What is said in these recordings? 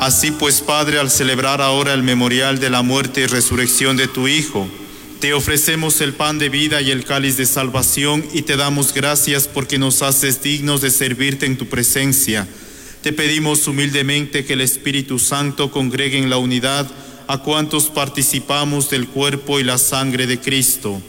Así pues, Padre, al celebrar ahora el memorial de la muerte y resurrección de tu Hijo, te ofrecemos el pan de vida y el cáliz de salvación y te damos gracias porque nos haces dignos de servirte en tu presencia. Te pedimos humildemente que el Espíritu Santo congregue en la unidad a cuantos participamos del cuerpo y la sangre de Cristo.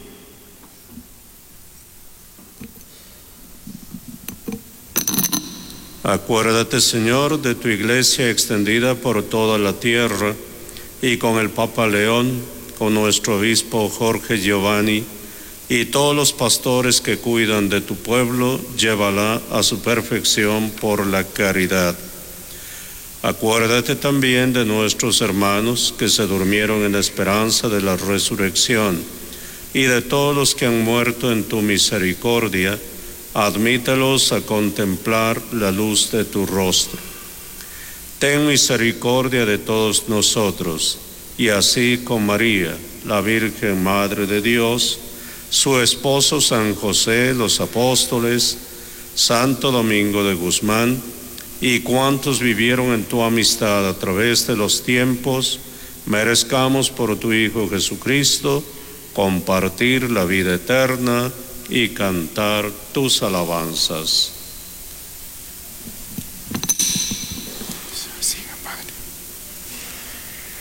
Acuérdate, Señor, de tu iglesia extendida por toda la tierra y con el Papa León, con nuestro obispo Jorge Giovanni y todos los pastores que cuidan de tu pueblo, llévala a su perfección por la caridad. Acuérdate también de nuestros hermanos que se durmieron en la esperanza de la resurrección y de todos los que han muerto en tu misericordia. Admítelos a contemplar la luz de tu rostro. Ten misericordia de todos nosotros, y así con María, la Virgen Madre de Dios, su esposo San José, los apóstoles, Santo Domingo de Guzmán, y cuantos vivieron en tu amistad a través de los tiempos, merezcamos por tu Hijo Jesucristo compartir la vida eterna y cantar tus alabanzas.